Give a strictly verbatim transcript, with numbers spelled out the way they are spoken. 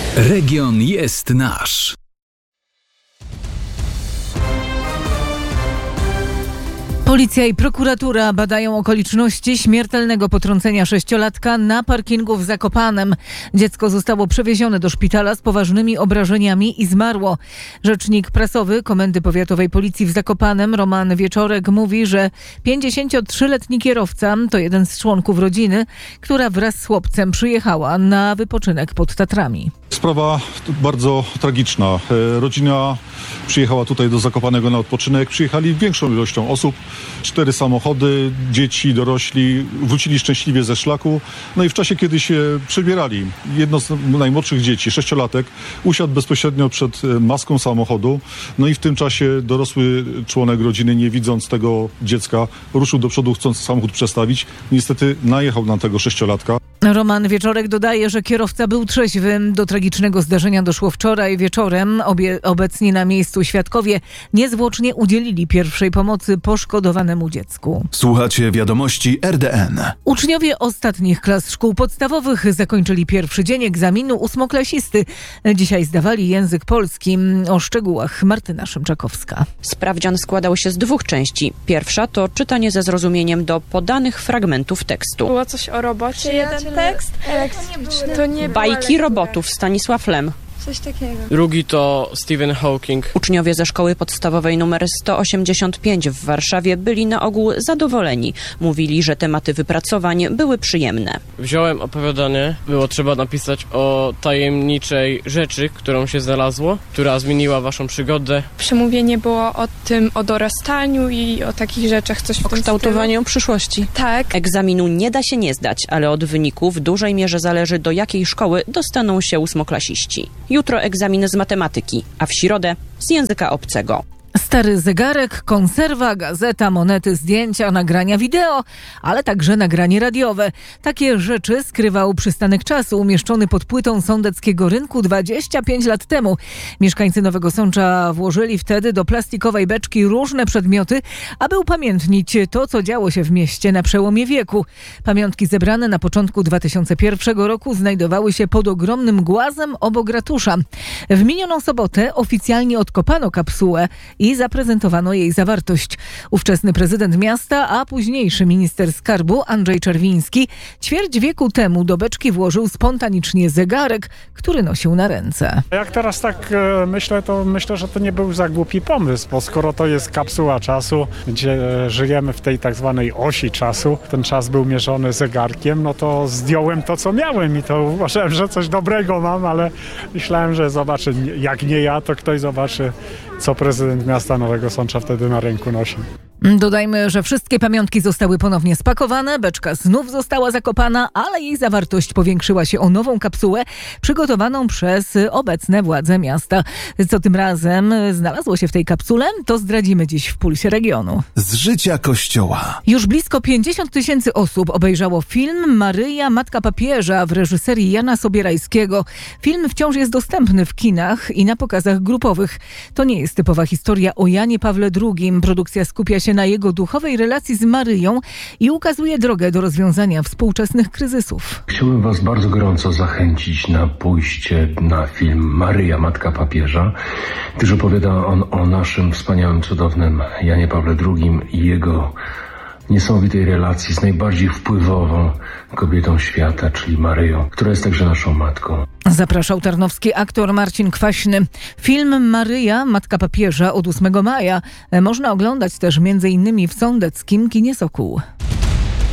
Region jest nasz. Policja i prokuratura badają okoliczności śmiertelnego potrącenia sześciolatka na parkingu w Zakopanem. Dziecko zostało przewiezione do szpitala z poważnymi obrażeniami i zmarło. Rzecznik prasowy Komendy Powiatowej Policji w Zakopanem, Roman Wieczorek, mówi, że pięćdziesięciotrzyletni kierowca to jeden z członków rodziny, która wraz z chłopcem przyjechała na wypoczynek pod Tatrami. Sprawa bardzo tragiczna. Rodzina przyjechała tutaj do Zakopanego na odpoczynek. Przyjechali większą ilością osób. Cztery samochody, dzieci, dorośli. Wrócili szczęśliwie ze szlaku. No i w czasie, kiedy się przebierali, jedno z najmłodszych dzieci, sześciolatek, usiadł bezpośrednio przed maską samochodu. No i w tym czasie dorosły członek rodziny, nie widząc tego dziecka, ruszył do przodu, chcąc samochód przestawić. Niestety najechał na tego sześciolatka. Roman Wieczorek dodaje, że kierowca był trzeźwy. Do tragicznego zdarzenia doszło wczoraj wieczorem. Obie, obecni na miejscu świadkowie niezwłocznie udzielili pierwszej pomocy poszkodowanemu dziecku. Słuchacie wiadomości R D N. Uczniowie ostatnich klas szkół podstawowych zakończyli pierwszy dzień egzaminu ósmoklasisty. Dzisiaj zdawali język polski. O szczegółach Martyna Szymczakowska. Sprawdzian składał się z dwóch części. Pierwsza to czytanie ze zrozumieniem do podanych fragmentów tekstu. Było coś o robocie, jeden tekst. To nie Bajki robotów Stanisław Lem. Coś takiego. Drugi to Stephen Hawking. Uczniowie ze szkoły podstawowej numer sto osiemdziesiąt pięć w Warszawie byli na ogół zadowoleni. Mówili, że tematy wypracowań były przyjemne. Wziąłem opowiadanie. Było trzeba napisać o tajemniczej rzeczy, którą się znalazło, która zmieniła waszą przygodę. Przemówienie było o tym, o dorastaniu i o takich rzeczach, coś w O tym kształtowaniu przyszłości. Tak. Egzaminu nie da się nie zdać, ale od wyniku w dużej mierze zależy, do jakiej szkoły dostaną się ósmoklasiści. Jutro egzamin z matematyki, a w środę z języka obcego. Stary zegarek, konserwa, gazeta, monety, zdjęcia, nagrania wideo, ale także nagranie radiowe. Takie rzeczy skrywał przystanek czasu umieszczony pod płytą sądeckiego rynku dwadzieścia pięć lat temu. Mieszkańcy Nowego Sącza włożyli wtedy do plastikowej beczki różne przedmioty, aby upamiętnić to, co działo się w mieście na przełomie wieku. Pamiątki zebrane na początku dwa tysiące pierwszego roku znajdowały się pod ogromnym głazem obok ratusza. W minioną sobotę oficjalnie odkopano kapsułę i zaprezentowano jej zawartość. Ówczesny prezydent miasta, a późniejszy minister skarbu Andrzej Czerwiński ćwierć wieku temu do beczki włożył spontanicznie zegarek, który nosił na ręce. Jak teraz tak e, myślę, to myślę, że to nie był za głupi pomysł, bo skoro to jest kapsuła czasu, gdzie e, żyjemy w tej tak zwanej osi czasu, ten czas był mierzony zegarkiem, no to zdjąłem to, co miałem i to uważałem, że coś dobrego mam, ale myślałem, że zobaczy, jak nie ja, to ktoś zobaczy, co prezydent miasta Nowego Sącza wtedy na ręku nosi. Dodajmy, że wszystkie pamiątki zostały ponownie spakowane, beczka znów została zakopana, ale jej zawartość powiększyła się o nową kapsułę przygotowaną przez obecne władze miasta. Co tym razem znalazło się w tej kapsule, to zdradzimy dziś w Pulsie Regionu. Z życia Kościoła. Już blisko pięćdziesiąt tysięcy osób obejrzało film Maryja, Matka Papieża w reżyserii Jana Sobierajskiego. Film wciąż jest dostępny w kinach i na pokazach grupowych. To nie jest typowa historia o Janie Pawle drugim. Produkcja skupia się na jego duchowej relacji z Maryją i ukazuje drogę do rozwiązania współczesnych kryzysów. Chciałbym Was bardzo gorąco zachęcić na pójście na film Maryja, Matka Papieża, gdyż opowiada on o naszym wspaniałym, cudownym Janie Pawle drugim i jego niesamowitej relacji z najbardziej wpływową kobietą świata, czyli Maryją, która jest także naszą matką. Zapraszał tarnowski aktor Marcin Kwaśny. Film Maryja, Matka Papieża od ósmego maja można oglądać też między innymi w sądeckim kinie Sokół.